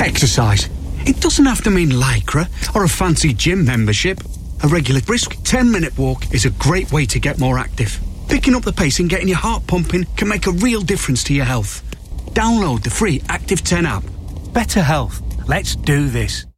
Exercise. It doesn't have to mean Lycra or a fancy gym membership. A regular brisk 10-minute walk is a great way to get more active. Picking up the pace and getting your heart pumping can make a real difference to your health. Download the free Active 10 app. Better health. Let's do this.